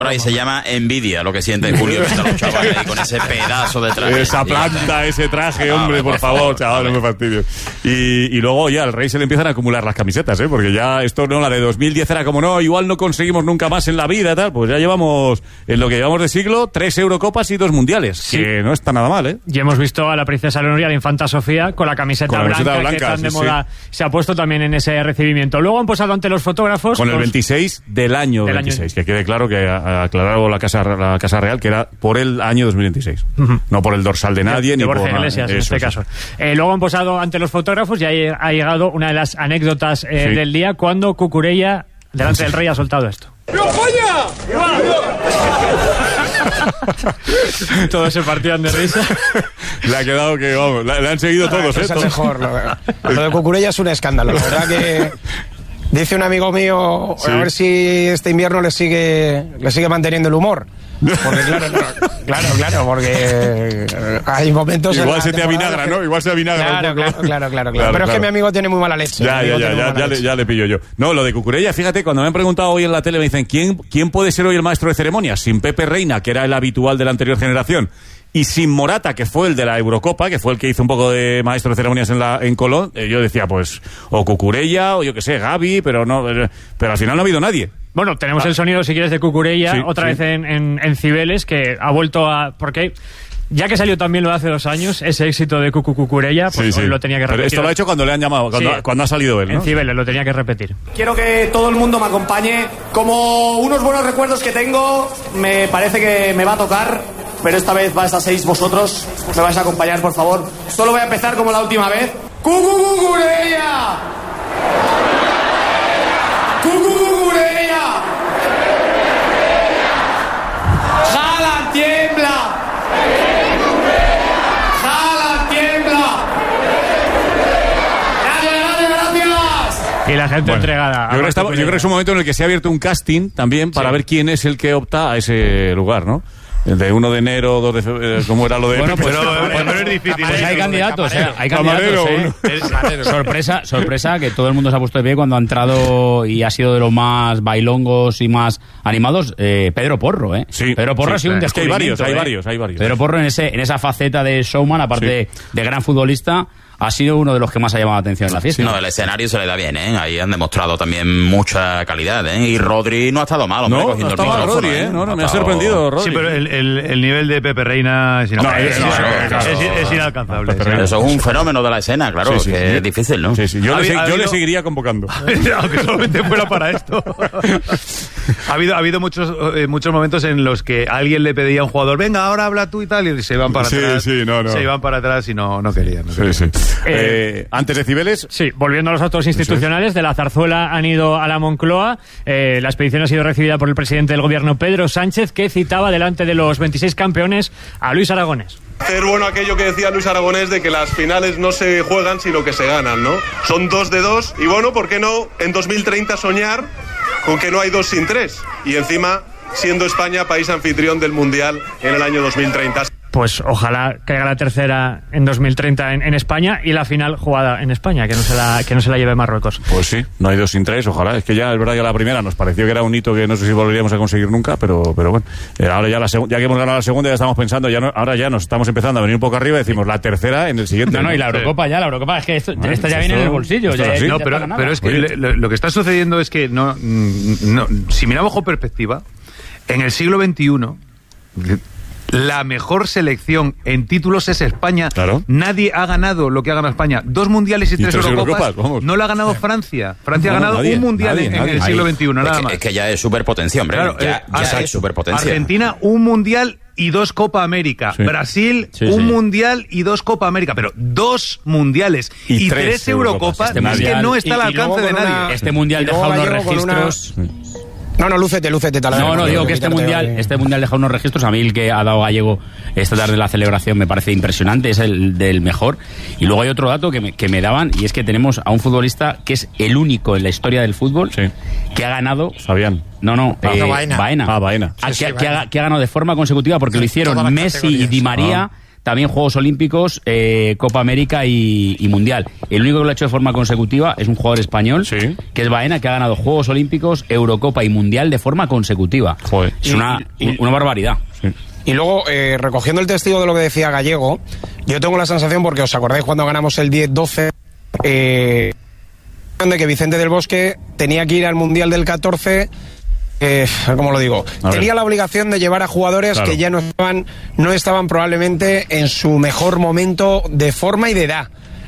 Ahí se llama envidia lo que siente Julio viendo a los chavales ahí con ese pedazo de traje. Esa planta, ese traje, hombre, por favor, chaval, no me fastidies. Y luego ya al Rey se le empiezan a acumular las camisetas, porque ya esto no, la de 2010 era como no, igual no conseguimos nunca más en la vida, tal, pues ya llevamos, en lo que llevamos de siglo, 3 Eurocopas y 2 mundiales, sí. Que no está nada mal, Y hemos visto a la princesa Leonor y a la infanta Sofía con la camiseta blanca que tan de moda se ha puesto también en ese recibimiento. Luego han posado ante los fotógrafos. Con el 26 del año 26, que quede claro que aclarado la Casa Real que era por el año 2026, no por el dorsal de nadie ni Borja por Iglesias en este caso. Luego han posado ante los fotógrafos y ahí ha llegado una de las anécdotas del día cuando Cucurella delante del Rey ha soltado esto. ¡No, España! Todos se partían de risa. Le ha quedado que, vamos, le han seguido todos, Es mejor. Lo de Cucurella es un escándalo. La verdad que dice un amigo mío, a ver si este invierno le sigue manteniendo el humor. Porque claro, porque hay momentos... Igual se te avinagra, ¿no? Igual se avinagra. Claro. Pero es que mi amigo tiene muy mala leche. Ya le pillo yo. No, lo de Cucurella, fíjate, cuando me han preguntado hoy en la tele, me dicen, ¿quién puede ser hoy el maestro de ceremonias? Sin Pepe Reina, que era el habitual de la anterior generación, y sin Morata, que fue el de la Eurocopa, que fue el que hizo un poco de maestro de ceremonias en Colón, yo decía, pues, o Cucurella, o yo que sé, Gavi, pero al final no ha habido nadie. Bueno, tenemos el sonido, si quieres, de Cucurella, otra vez en Cibeles, que ha vuelto a... Porque ya que salió también lo de hace 2 años, ese éxito de Cucurella, pues hoy lo tenía que repetir. Pero esto lo ha hecho cuando le han llamado, cuando ha salido él, ¿no? En Cibeles lo tenía que repetir. Quiero que todo el mundo me acompañe. Como unos buenos recuerdos que tengo, me parece que me va a tocar, pero esta vez vais a 6 vosotros. Me vais a acompañar, por favor. Solo voy a empezar como la última vez. ¡Cucurella! ¡Cucurella! ¡Jala, tiembla! ¡Jala, tiembla! ¡Gracias! Y la gente entregada. Yo creo que es un momento en el que se ha abierto un casting también para ver quién es el que opta a ese lugar, ¿no? El de 1 de enero, 2 de febrero, ¿cómo era lo de...? Bueno, pero es difícil. Pues hay candidatos, hay candidatos. Sorpresa, que todo el mundo se ha puesto de pie cuando ha entrado y ha sido de los más bailongos y más animados, Pedro Porro, Sí. Pedro Porro ha sido un descubrimiento. Es que hay varios. Pedro Porro en esa faceta de showman, aparte de gran futbolista, ha sido uno de los que más ha llamado la atención en la fiesta. No, el escenario se le da bien, Ahí han demostrado también mucha calidad, Y Rodri no ha estado mal, hombre, cogiendo el micrófono. Rodri, No, me ha sorprendido Rodri. Sí, pero el nivel de Pepe Reina es inalcanzable. Eso es un fenómeno de la escena, claro, que es difícil, ¿no? Sí. Yo le seguiría convocando. Aunque solamente fuera para esto. Ha habido muchos momentos en los que alguien le pedía a un jugador, venga, ahora habla tú y tal, y se iban para atrás. Se iban para atrás y no querían. Antes de Cibeles... Sí, volviendo a los actos institucionales, de la Zarzuela han ido a la Moncloa. La expedición ha sido recibida por el presidente del gobierno, Pedro Sánchez, que citaba delante de los 26 campeones a Luis Aragonés. Hacer bueno aquello que decía Luis Aragonés de que las finales no se juegan sino que se ganan, ¿no? Son 2 de 2 y bueno, ¿por qué no en 2030 soñar con que no hay 2 sin 3? Y encima siendo España país anfitrión del Mundial en el año 2030. Pues ojalá caiga la tercera en 2030 en España y la final jugada en España, que no se la lleve Marruecos. Pues sí, no hay 2 sin 3, ojalá. Es que ya es verdad que la primera nos pareció que era un hito que no sé si volveríamos a conseguir nunca, pero bueno. Ahora ya que hemos ganado la segunda ya estamos pensando, ahora ya nos estamos empezando a venir un poco arriba y decimos la tercera en el siguiente. No, y la Eurocopa es que esta ya viene en el bolsillo. Pero es que lo que está sucediendo es que no, si miramos con perspectiva, en el siglo XXI... La mejor selección en títulos es España. Claro. Nadie ha ganado lo que ha ganado España. 2 mundiales y 3 Eurocopas. No lo ha ganado Francia. Francia ha ganado un mundial en el siglo XXI, nada más. Es que ya es superpotencia, hombre. Claro, ya es superpotencia. Argentina, un mundial y 2 Copa América. Sí. Brasil, un mundial y 2 Copa América. Pero 2 mundiales y 3 Eurocopas es que no está al alcance de nadie. Este mundial deja unos registros... No, lúcete. Digo que este mundial deja unos registros. A mí el que ha dado Gallego esta tarde en la celebración me parece impresionante, es el del mejor. Y luego hay otro dato que me daban, y es que tenemos a un futbolista que es el único en la historia del fútbol que ha ganado... Fabián. Baena. Baena. Que ha ganado de forma consecutiva, porque lo hicieron Messi y Di María también Juegos Olímpicos, Copa América y Mundial. El único que lo ha hecho de forma consecutiva es un jugador español, que es Baena, que ha ganado Juegos Olímpicos, Eurocopa y Mundial de forma consecutiva. Joder. Es una barbaridad. Sí. Y luego, recogiendo el testigo de lo que decía Gallego, yo tengo la sensación, porque os acordáis cuando ganamos el 10-12, de que Vicente del Bosque tenía que ir al Mundial del 14... ¿cómo lo digo? Tenía la obligación de llevar a jugadores que ya no estaban probablemente en su mejor momento de forma y de edad.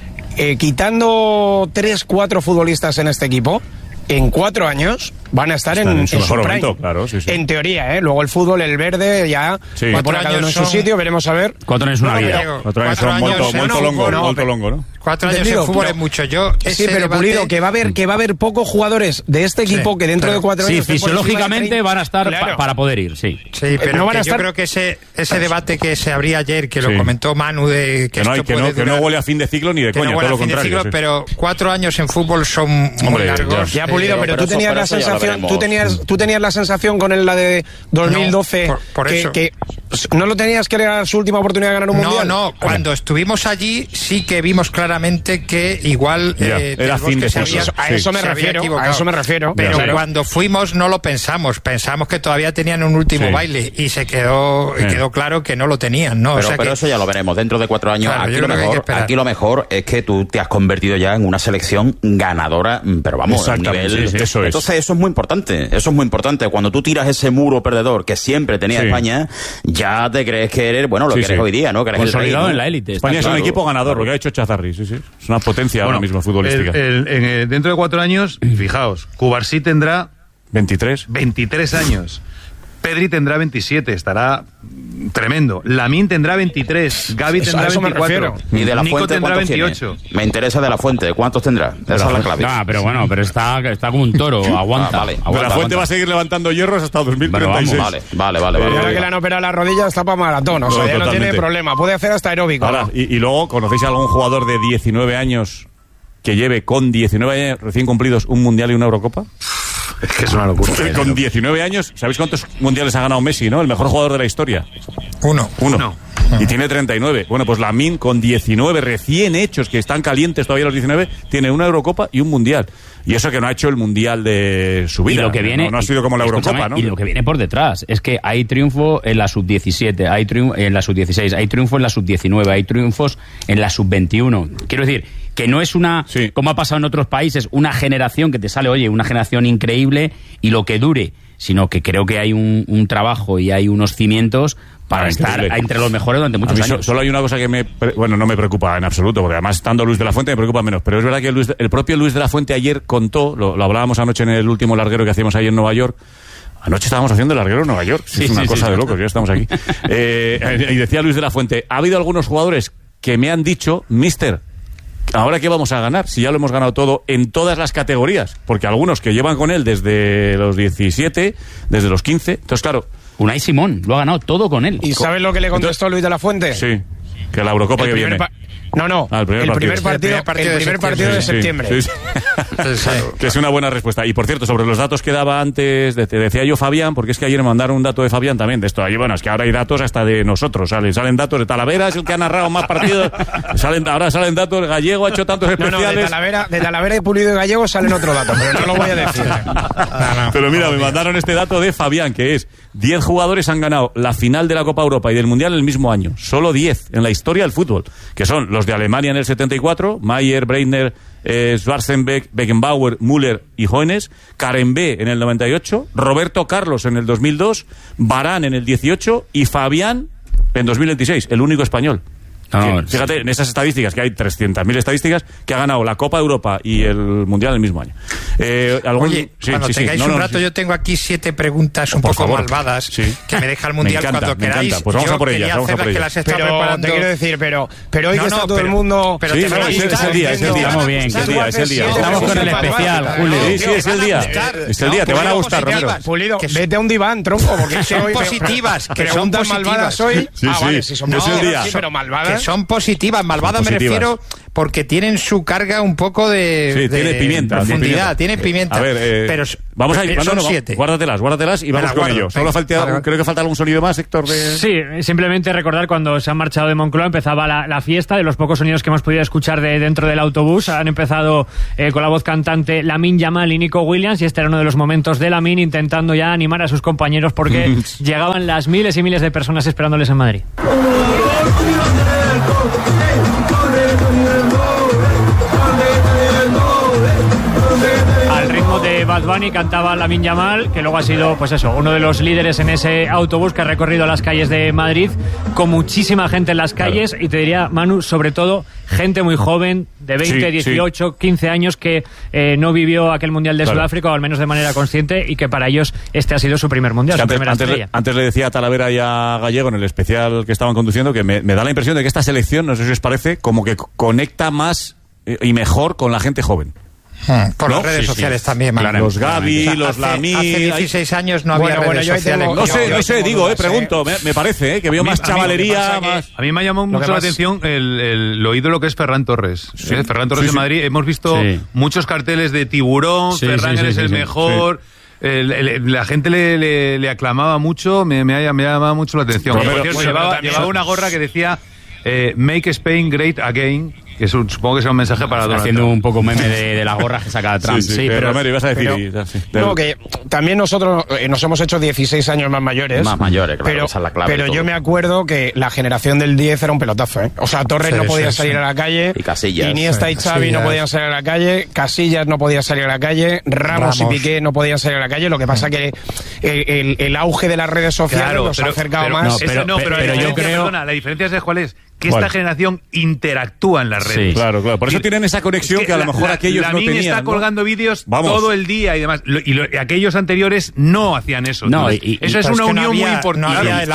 Quitando 3-4 futbolistas en este equipo, en 4 años van a estar en su mejor prime. momento, claro, sí. En teoría, Luego el fútbol, el verde, ya va por cada uno en su sitio, veremos a ver. 4 años es una vida. 4 años son molto longo, ¿no? 4 años en fútbol es mucho. Sí, pero Pulido, que va a haber pocos jugadores de este equipo que dentro de 4 años... Sí, fisiológicamente van a estar para poder ir, sí. Sí, pero no van a yo creo que ese debate que se abría ayer, que lo comentó Manu, de que no huele a fin de ciclo ni de coña, todo lo contrario. Pero 4 años en fútbol son muy largos. Ya, Pulido, pero tú tenías la sensación... Tú tenías la sensación con la de 2012 por eso. que no lo tenías que era su última oportunidad de ganar un mundial. No, cuando estuvimos allí sí que vimos claramente que igual era fin de ciclo. A eso me refiero. Pero cuando fuimos no lo pensamos que todavía tenían un último baile y quedó claro que no lo tenían, ¿no? Pero eso ya lo veremos dentro de 4 años. Claro, aquí lo mejor es que tú te has convertido ya en una selección ganadora, pero vamos, a un nivel... Eso es. Entonces eso es muy importante. Cuando tú tiras ese muro perdedor que siempre tenía España, ya te crees que eres, lo que eres hoy día, ¿no? Que eres consolidado en la élite. España es un equipo ganador, lo que ha hecho Chazarri, Es una potencia ahora mismo futbolística. Dentro de 4 años, fijaos, Cubarsí tendrá 23 años. Pedri tendrá 27, estará tremendo. Lamine tendrá 23, Gavi tendrá 24. Y de la Nico Fuente, tendrá ¿cuántos 28. tiene? Me interesa de la Fuente, ¿cuántos tendrá? Esa es la clave. Pero está como un toro, aguanta. Vale. De la Fuente va a seguir levantando hierros hasta 2036. Vale. Y ahora que le han operado la rodilla está para maratón, ya no tiene problema, puede hacer hasta aeróbico. Ahora, y luego, ¿conocéis a algún jugador de 19 años que lleve con 19 años recién cumplidos un Mundial y una Eurocopa? Es que es una locura. Con 19 años, ¿sabéis cuántos mundiales ha ganado Messi, no? El mejor jugador de la historia. Uno. Y tiene 39. Bueno, pues Lamine, con 19 recién hechos, que están calientes todavía los 19, tiene una Eurocopa y un Mundial. Y eso que no ha hecho el Mundial de su vida. Y lo que viene, no ha sido como la Eurocopa, ¿no? Y lo que viene por detrás es que hay triunfo en la sub-17, hay triunfo en la sub-16, hay triunfo en la sub-19, hay triunfos en la sub-21. Quiero decir, que no es como ha pasado en otros países, una generación que te sale, una generación increíble y lo que dure, sino que creo que hay un trabajo y hay unos cimientos para estar entre los mejores durante muchos años. Solo hay una cosa que no me preocupa en absoluto, porque además estando Luis de la Fuente me preocupa menos, pero es verdad que el propio Luis de la Fuente ayer contó, lo hablábamos anoche en el último larguero que hacíamos ahí en Nueva York. Anoche estábamos haciendo el larguero en Nueva York, es una cosa de locos, ya estamos aquí. Y decía Luis de la Fuente, ha habido algunos jugadores que me han dicho, mister, ¿ahora qué vamos a ganar? Si ya lo hemos ganado todo en todas las categorías. Porque algunos que llevan con él desde los 17, desde los 15. Entonces, claro. Unai Simón lo ha ganado todo con él. ¿Y sabes lo que le contestó Luis de la Fuente? Sí, que la Eurocopa que viene. El primer partido de septiembre. Sí. Que es una buena respuesta. Y por cierto, sobre los datos que daba antes, te decía yo Fabián, porque es que ayer me mandaron un dato de Fabián también de esto. Es que ahora hay datos hasta de nosotros. Salen datos de Talavera, es el que ha narrado más partidos. Ahora salen datos, Gallego ha hecho tantos especiales. De Talavera y Pulido y Gallego salen otro dato, pero no lo voy a decir. Pero mira, me mandaron este dato de Fabián, que es 10 jugadores han ganado la final de la Copa Europa y del Mundial en el mismo año. Solo 10 en la historia del fútbol, que son los de Alemania en el 74, Mayer, Breitner, Schwarzenbeck, Beckenbauer, Müller y Hoeneß, Karembé en el 98, Roberto Carlos en el 2002, Varane en el 18 y Fabián en 2026, el único español. Fíjate, en esas estadísticas, que hay 300.000 estadísticas, que ha ganado la Copa Europa y el Mundial el mismo año. Oye, cuando tengáis un rato, yo tengo aquí 7 preguntas un poco malvadas que me deja el Mundial cuando queráis. Pues vamos a por ellas. Pero te quiero decir, pero hoy que está todo el mundo... Es el día. Estamos bien, es el día. Estamos con el especial, Julio. Sí, es el día. Es el día, te van a gustar, Romero. Pulido, vete a un diván, tronco, porque son positivas. Que son malvadas hoy. Sí, es el día. Pero malvadas. son positivas. Malvadas me refiero porque tienen su carga un poco de tiene pimienta, profundidad, tiene pimienta. A ver, pero vamos a ir, son 7. Guárdatelas y vamos con ello. Creo que falta algún sonido más, Héctor. Sí, simplemente recordar cuando se han marchado de Moncloa empezaba la fiesta, de los pocos sonidos que hemos podido escuchar de dentro del autobús. Han empezado con la voz cantante Lamine Yamal y Nico Williams, y este era uno de los momentos de Lamine intentando ya animar a sus compañeros porque llegaban las miles y miles de personas esperándoles en Madrid. Al ritmo de Bad Bunny cantaba Lamine Yamal, que luego ha sido, pues eso, uno de los líderes en ese autobús que ha recorrido las calles de Madrid, con muchísima gente en las calles, y te diría, Manu, sobre todo gente muy joven, de 20, 18, 15 años, que no vivió aquel Mundial de Sudáfrica, o al menos de manera consciente, y que para ellos este ha sido su primer Mundial, su primera estrella. Antes le decía a Talavera y a Gallego en el especial que estaban conduciendo que me da la impresión de que esta selección, no sé si os parece, como que conecta más y mejor con la gente joven. Por las redes sociales también, claro, los Gavi, los Lamine. Hace 16 años no había redes sociales. No sé, pregunto, me parece que veo más chavalería. A mí me ha llamado mucho la atención lo ídolo que es Ferran Torres. Ferran Torres en Madrid, hemos visto muchos carteles de tiburón, Ferran es el mejor. La gente le aclamaba mucho, me ha llamado mucho la atención. Llevaba una gorra que decía Make Spain Great Again, que supongo que sea un mensaje para Donald Haciendo Trump. Un poco meme de la gorra que saca Trump. Sí, pero Romero, ibas a decir... No, que también nosotros nos hemos hecho 16 años más mayores. Más mayores, claro, esa es la clave. Pero yo me acuerdo que la generación del 10 era un pelotazo, ¿eh? O sea, Torres no podía salir a la calle. Y Casillas. Iniesta y Xavi no podían salir a la calle. Casillas no podía salir a la calle. Ramos y Piqué no podían salir a la calle. Lo que pasa que el auge de las redes sociales nos ha acercado más. Pero yo creo... Perdona, la diferencia es cuál es. Que esta generación interactúa en las redes. Sí, claro. Por eso tienen esa conexión que a lo mejor aquellos no tenían. Está colgando vídeos todo el día y demás. Y aquellos anteriores no hacían eso. No, eso es una unión muy importante.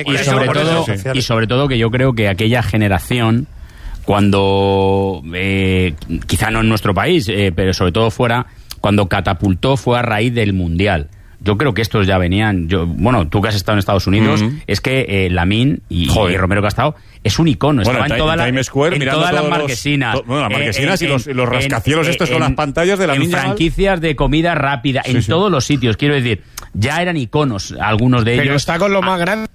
Y sobre todo que yo creo que aquella generación, cuando quizá no en nuestro país, pero sobre todo fuera, cuando catapultó fue a raíz del Mundial. Yo creo que estos ya venían... tú que has estado en Estados Unidos, es que Lamine y Romero Castao es un icono. Estaba en toda Times Square, en todas las marquesinas. Las marquesinas y los rascacielos estos con las pantallas de Lamine. En franquicias de comida rápida, en todos los sitios. Quiero decir, ya eran iconos algunos de ellos. Pero está con lo más grande.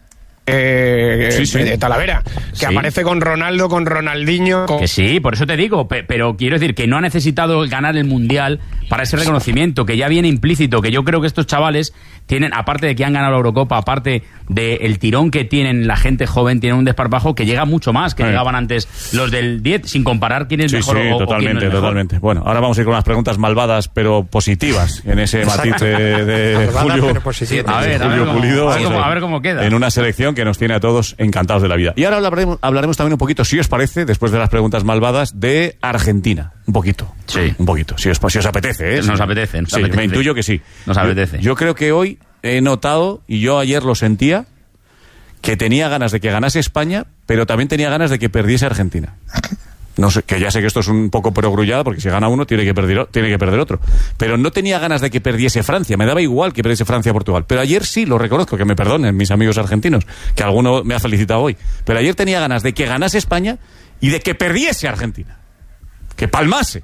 De Talavera, que aparece con Ronaldo, con Ronaldinho. Que sí, por eso te digo, pero quiero decir que no ha necesitado ganar el Mundial para ese reconocimiento, que ya viene implícito, que yo creo que estos chavales tienen, aparte de que han ganado la Eurocopa, aparte del tirón que tienen la gente joven, tienen un desparpajo que llega mucho más que llegaban antes los del 10, sin comparar quién es mejor o quién no es mejor. Totalmente. Bueno, ahora vamos a ir con unas preguntas malvadas pero positivas en ese matiz de Julio Pulido, a ver cómo queda. En una selección que nos tiene a todos encantados de la vida. Y ahora hablaremos también un poquito, si os parece, después de las preguntas malvadas, de Argentina. Un poquito. Sí. Un poquito. Si os apetece, ¿eh? Nos apetece. Me intuyo que sí. Nos apetece. Yo creo que hoy he notado, y yo ayer lo sentía, que tenía ganas de que ganase España, pero también tenía ganas de que perdiese Argentina. No sé, que ya sé que esto es un poco perogrullada, porque si gana uno tiene que perder otro. Pero no tenía ganas de que perdiese Francia. Me daba igual que perdiese Francia o Portugal. Pero ayer sí, lo reconozco, que me perdonen mis amigos argentinos, que alguno me ha felicitado hoy. Pero ayer tenía ganas de que ganase España y de que perdiese Argentina. Que palmase.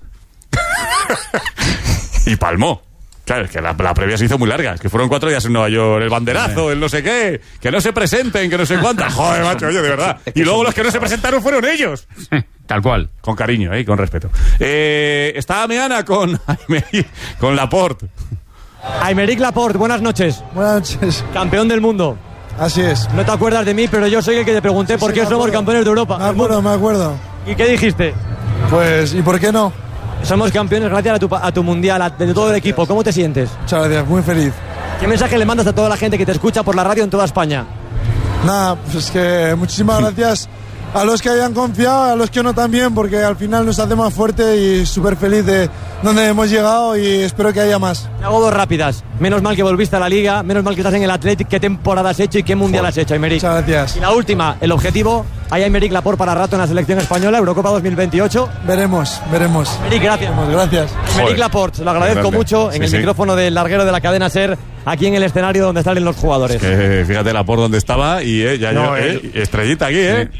Y palmó. Claro, es que la previa se hizo muy larga. Es que fueron 4 días en Nueva York. El banderazo, el no sé qué. Que no se presenten, que no sé cuántas. Joder, macho, oye, de verdad. Y luego los que no se presentaron fueron ellos. Tal cual. Con cariño, y con respeto. Está Meana con Laporte. Aymeric Laporte, buenas noches. Buenas noches. Campeón del mundo. Así es. No te acuerdas de mí, pero yo soy el que te pregunté por qué somos campeones de Europa. Me acuerdo. ¿Y qué dijiste? Pues, ¿y por qué no? Somos campeones gracias a tu mundial, de todo el equipo. ¿Cómo te sientes? Muchas gracias, muy feliz. ¿Qué mensaje le mandas a toda la gente que te escucha por la radio en toda España? Nada, pues que muchísimas gracias a los que hayan confiado, a los que no también, porque al final nos hace más fuerte y súper feliz de donde hemos llegado y espero que haya más. Te hago 2 rápidas. Menos mal que volviste a la Liga, menos mal que estás en el Athletic. ¿Qué temporada has hecho y qué mundial has hecho, Aymeric? Muchas gracias. Y la última, el objetivo, ¿hay Aymeric Laporte para rato en la selección española, Eurocopa 2028? Veremos. Aymeric, gracias. Gracias. Aymeric Laporte, lo agradezco mucho en el micrófono del larguero de la cadena SER, aquí en el escenario donde salen los jugadores. Fíjate Laporte donde estaba y estrellita aquí, ¿eh?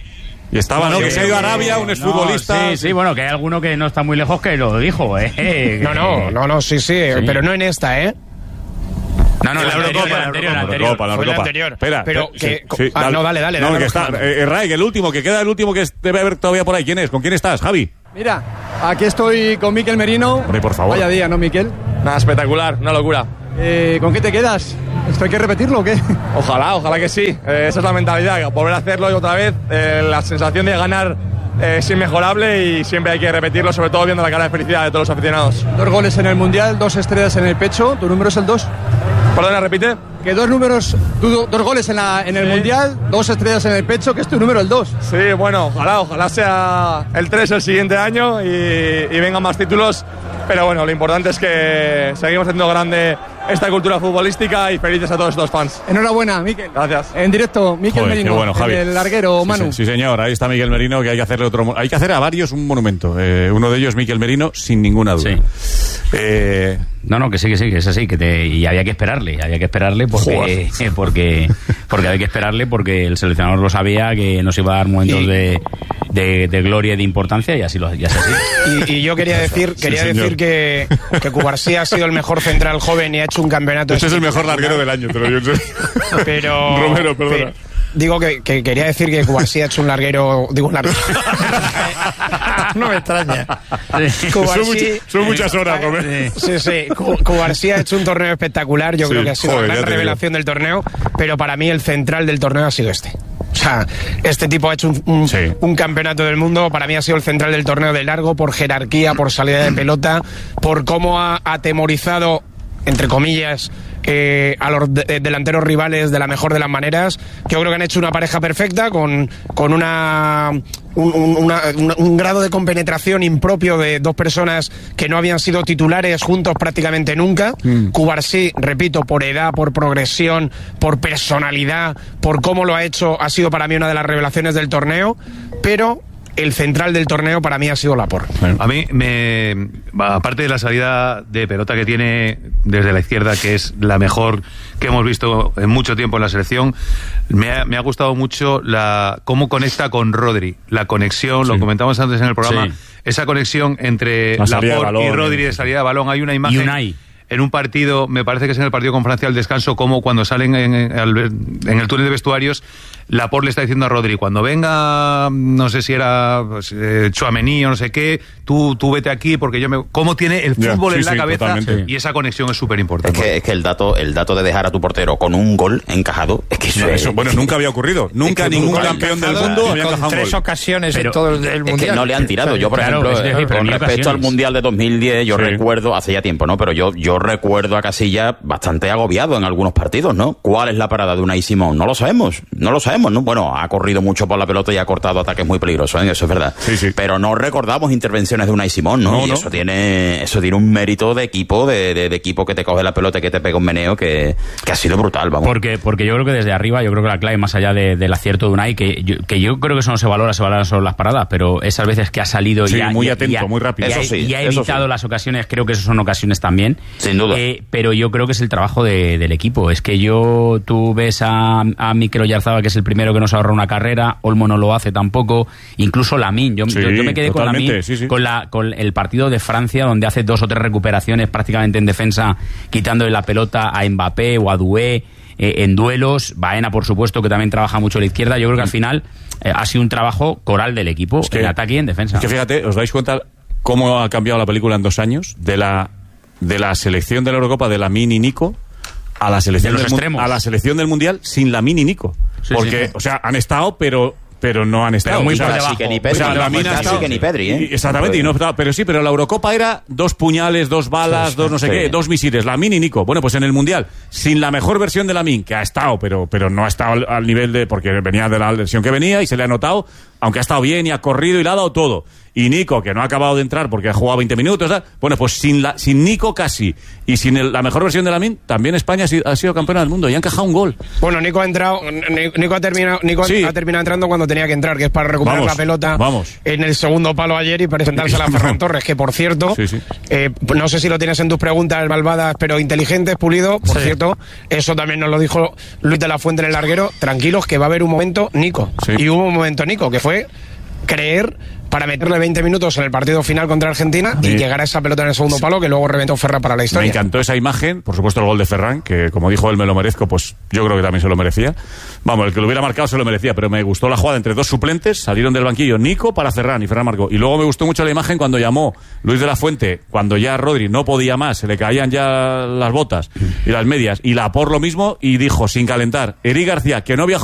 Y estaba, ¿no? Que se ha ido a Arabia, un exfutbolista. Sí, bueno, que hay alguno que no está muy lejos que lo dijo, No, sí, pero no en esta, ¿eh? No, la Eurocopa. Espera. Pero que... Sí, dale. No, que está. Ray, el último que debe haber todavía por ahí. ¿Quién es? ¿Con quién estás, Javi? Mira, aquí estoy con Mikel Merino. Hombre, por favor. Vaya día, ¿no, Mikel? Nada, espectacular, una locura. ¿Con qué te quedas? ¿Esto hay que repetirlo o qué? Ojalá que sí. Esa es la mentalidad, volver a hacerlo otra vez. La sensación de ganar es inmejorable y siempre hay que repetirlo, sobre todo viendo la cara de felicidad de todos los aficionados. 2 goles en el Mundial, 2 estrellas en el pecho. ¿Tu número es el 2? Perdona, repite. Que 2 goles en el Mundial, 2 estrellas en el pecho, que es tu número el 2. Sí, bueno, ojalá sea el 3 el siguiente año y vengan más títulos. Pero bueno, lo importante es que seguimos haciendo grande esta cultura futbolística y felices a todos estos fans. Enhorabuena, Mikel. Gracias. En directo, Mikel Merino, bueno, Javi. el larguero, Manu. Sí, señor, ahí está Mikel Merino, que hay que hacerle hay que hacer a varios un monumento. Uno de ellos, Mikel Merino, sin ninguna duda. Sí. No, que sí, que es así, y había que esperarle porque había que esperarle porque el seleccionador lo sabía que nos iba a dar momentos de gloria y de importancia y así es así. Y yo quería decir que Cubarsí ha sido el mejor central joven y ha hecho un campeonato. Este es el mejor larguero del año, te lo digo. Pero Romero, perdona. Digo que quería decir que Cubarsí ha hecho un larguero. No me extraña. Son muchas horas, Romero. Sí. Cubarsí ha hecho un torneo espectacular. Yo creo que ha sido la gran revelación del torneo. Pero para mí el central del torneo ha sido este. O sea, este tipo ha hecho un campeonato del mundo. Para mí ha sido el central del torneo de largo, por jerarquía, por salida de pelota, por cómo ha atemorizado, entre comillas, a los delanteros rivales de la mejor de las maneras. Yo creo que han hecho una pareja perfecta con un grado de compenetración impropio de 2 personas que no habían sido titulares juntos prácticamente nunca. Cubarsí, repito, por edad, por progresión, por personalidad, por cómo lo ha hecho, ha sido para mí una de las revelaciones del torneo, pero el central del torneo para mí ha sido Laporte. A mí, aparte de la salida de pelota que tiene desde la izquierda, que es la mejor que hemos visto en mucho tiempo en la selección, me ha gustado mucho cómo conecta con Rodri, la conexión, lo comentamos antes en el programa, esa conexión entre Laporte y Rodri de salida de balón. Hay una imagen... Unai. En un partido, me parece que es en el partido con Francia al descanso, como cuando salen en el túnel de vestuarios, Laporte le está diciendo a Rodri, cuando venga, no sé si era Tchouaméni o no sé qué, tú vete aquí porque cómo tiene el fútbol en la cabeza, totalmente. Y esa conexión es súper importante. Es que el dato de dejar a tu portero con un gol encajado, es que eso nunca había ocurrido. Nunca ningún campeón del mundo había encajado un gol. 3 ocasiones en todo el mundial. Es que no le han tirado. Yo, por ejemplo, con respecto al mundial de 2010, yo recuerdo, hace ya tiempo, ¿no? Pero yo recuerdo a Casillas bastante agobiado en algunos partidos, ¿no? ¿Cuál es la parada de Unai Simón? No lo sabemos, ¿no? Bueno, ha corrido mucho por la pelota y ha cortado ataques muy peligrosos, ¿eh? Eso es verdad. Sí. Pero no recordamos intervenciones de Unai Simón, ¿no? Y eso tiene un mérito de equipo, de equipo que te coge la pelota y que te pega un meneo que ha sido brutal, vamos. Porque yo creo que desde arriba, yo creo que la clave, más allá del acierto de Unai, que yo creo que eso no se valoran solo las paradas, pero esas veces que ha salido muy atento, muy rápido. Y ha evitado las ocasiones, creo que esas son ocasiones también. Sin duda. Pero yo creo que es el trabajo del equipo. Es que tú ves a Mikel Oyarzabal, que es el primero que nos ahorra una carrera, Olmo no lo hace tampoco, incluso Lamine. Yo me quedé con Lamine, con el partido de Francia, donde hace 2 o 3 recuperaciones prácticamente en defensa, quitándole la pelota a Mbappé o a Doué, en duelos. Baena, por supuesto, que también trabaja mucho a la izquierda. Yo creo que al final ha sido un trabajo coral del equipo, en ataque y en defensa. Es que fíjate, ¿os dais cuenta cómo ha cambiado la película en 2 años? De la selección de la Eurocopa de Lamine y Nico a la selección del Mundial sin Lamine y Nico. Porque, o sea, han estado, pero no han estado. Pero muy por debajo. Que ni Pedri. Que ni Pedri, ¿eh? Exactamente, pero la Eurocopa era 2 puñales, 2 balas, 2 no sé qué, 2 misiles, Lamine y Nico. Bueno, pues en el Mundial, sin la mejor versión de Lamine, que ha estado, pero no ha estado al nivel porque venía de la versión que venía y se le ha notado, aunque ha estado bien y ha corrido y le ha dado todo. Y Nico, que no ha acabado de entrar porque ha jugado 20 minutos, ¿sabes? Bueno, pues sin Nico casi y sin la mejor versión de Lamine, también España ha sido campeona del mundo y ha encajado un gol. Bueno, Nico ha terminado entrando cuando tenía que entrar, que es para recuperar la pelota en el segundo palo ayer y presentársela a Ferran Torres, que por cierto, no sé si lo tienes en tus preguntas malvadas, pero inteligentes, Pulido, por cierto, eso también nos lo dijo Luis de la Fuente en el larguero, tranquilos que va a haber un momento Nico. Y hubo un momento Nico, que fue fue creer para meterle 20 minutos en el partido final contra Argentina y llegar a esa pelota en el segundo palo que luego reventó Ferran para la historia. Me encantó esa imagen, por supuesto el gol de Ferran, que como dijo él, me lo merezco, pues yo creo que también se lo merecía. Vamos, el que lo hubiera marcado se lo merecía, pero me gustó la jugada entre dos suplentes, salieron del banquillo Nico para Ferran y Ferran marcó. Y luego me gustó mucho la imagen cuando llamó Luis de la Fuente, cuando ya Rodri no podía más, se le caían ya las botas y las medias, y la por lo mismo, y dijo sin calentar, Eric García, que no había